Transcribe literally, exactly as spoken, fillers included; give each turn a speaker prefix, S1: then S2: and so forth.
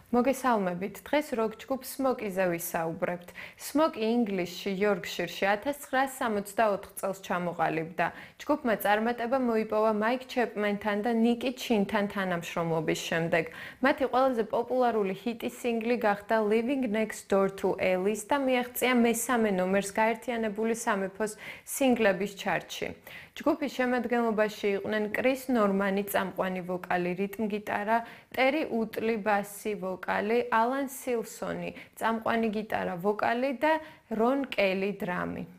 S1: მოგესალმებით. დღეს როკ ჯგუფ Smoke-ზე ვისაუბრებთ. Smoke ინგლისში, იორკშირში ათას ცხრაას სამოცდაოთხ წელს ჩამოყალიბდა. ჯგუფმა წარმატება მოიპოვა მაიკ ჩეპმენთან და ნიკი ჩინთან თანამშრომლობის შემდეგ. მათი ყველაზე პოპულარული ჰიტი სინგლი გახდა Living Next Door to Alice და მიაღწია მესამე ნომერს გაერთიანებული სამეფოს სინგლების ჩარტში. ჯგუფის შემადგენლობაში იყვნენ კრის ნორმანი წამყვანი ვოკალი, რიტმ გიტარა, ტერი უტლი ბასი ვოკალი, ალან სილსონი წამყვანი გიტარა, ვოკალი და რონ კელი დრამი.